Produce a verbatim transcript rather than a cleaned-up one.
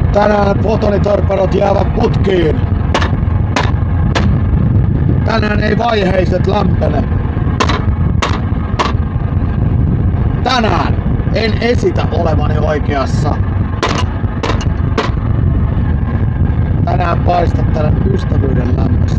Tänään fotonitorpedot jäävät putkiin. Tänään ei vaiheiset lämpene. Tänään en esitä olevani oikeassa. Tänään paistattelen ystävyyden lämmössä.